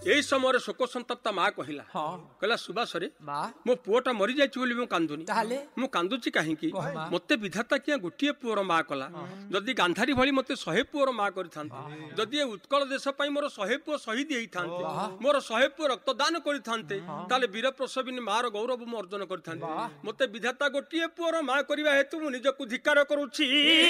एई समय शोक संतप्ता माँ कहला कहला सुबास रे मो पुओटा मरी जाइछि बोली मु कांदुनी मु कांदुची काहेकि मते विधाता किया गोटिए पुओर माँ कला जदि गांधारी भली मते 100 पुओर माँ करिथान्ते जदि उत्कल देश पई मोर 100 पुओ शहीद हेइथान्ते मोर 100 पुओ रक्तदान करिथान्ते ताले वीर प्रसविनी मार गौरव मु अर्जन करिथान्ते मते विधाता गोटिए पुओर माँ करिवा हेतु मु निजकु धिक्कार करूछि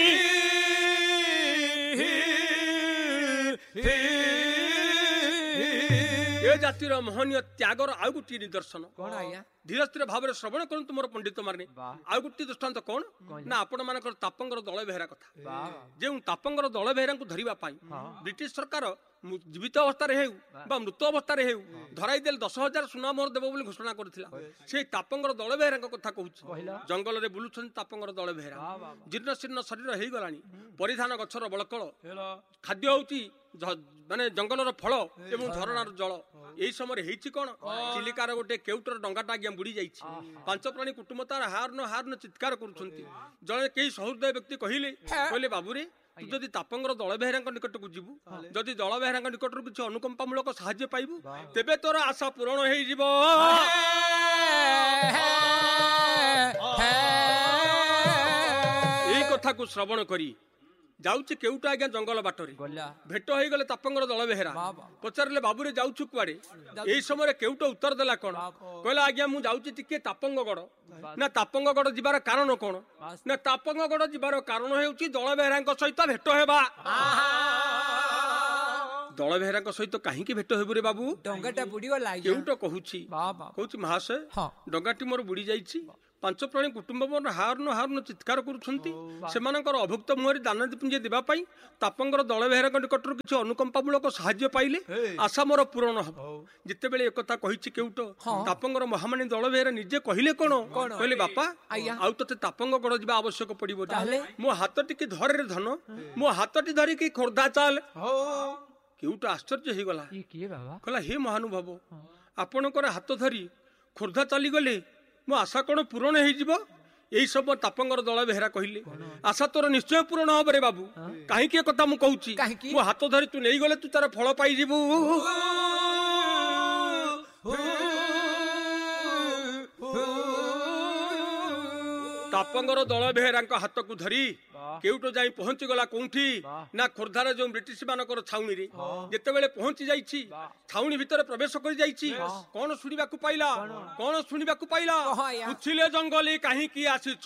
ए जातिर महनीय त्यागर आउ गोटे निदर्शन धीरे स्थिर भाव श्रवण करंतु मोर पंडित माने आउ गोटे दृष्टांत कौन ना आपण मानकर तापंगर दल बेहरा कथा जे तापंगर दल बेहरा को धरिबा पाई ब्रिटिश सरकार जीवित अवस्था हेउ मृत अवस्था हेउ धराई देल 10,000 सुना मोर देव बोली घोषणा करथिला से तापंगर दल बेहरा कथा कहूछि जंगल रे बुलुछन तापंगर दल बेहरा जीर्ण शीर्ण शरीर हेइ गलानी परिधान गछर बळकळ खाद्य होउची माने जंगलर फल एवं झरणार जल एई समय हेइछि कोन चिलिकार गोटे केउटर डंगाटा आज्ञा बुड़ी जाइछि पांच प्राणी कुटुंब तार हारन चित्कार करूछंती जणे केही सहृदय व्यक्ति कहले बाबूरे तू जदि तापंगर दल बेहरा निकट को जीवु जदि दल बेहरा निकट किसी अनुकंपामूलक साहाय्य पाइबु तेबे तोर आशा पूरण हो जिवो एई कथा को श्रवण करी जाउछि केउटा आज्ञा जंगल बाटरे भेट हो गले तापंगर दल बेहरा पचारले बाबूरे जाउछु कुआडे एई समय केउटा उत्तर देला कोन कहला आज्ञा मु जाउछि टिके तापंगगड ना तापंगगड जिबार कारण कोन ना तापंगगड जिबार कारण हेउछि दल बेहरांक सहित भेट हेबा दल बेहरांक सहित काहीकि भेट हेबु रे बाबू डंगाटा बुडी गला केउटा कहूछि महाशय डंगाटी मोर बुडी जाइछि पांच प्राणी कुटुंब मोर हारन चित्कार करुछंती सेमानकर अभुक्त मुहरी दान पुंजे देबा पई तापंगर दल बेहरा निकटरू किछि अनुकंपामूलक साहाय्य पाइले आशा मोर पूर्ण हबो जिते बेले एकथा कहिछि केउट तापंगर महामानी दल बेहरा निजे कहिले कोन कहले बापा आउ तते तापंगगड जिबा आवश्यक पड़िबो मो हाथ टिके धरे धन मो हाथटी धरि कि खोर्धा चाल केउट आश्चर्य हे गला कहला हे महानुभाव आपणकर हाथ धरी खोर्धा चली गले मो आशा कौन पूरण हो सब तापंगर दल बेहरा कहले आशा तोर निश्चय पूरण हम रे बाबू कहीं कथा मु कहूँ मो हाथ धरी तू नहीं गले तू तार फल पाई तापंगर दल बेहरा हाथ को धरी केउटो जाई पहुंची गला कोठी ना खोर्धार जो ब्रिटिश मानकर छाउनी रे जेते बेले पहुंची जाईछि छाउनी भीतर प्रवेश करि जाईछि कोन सुनिबा को पाइला पुछिले जंगली काहे की आसी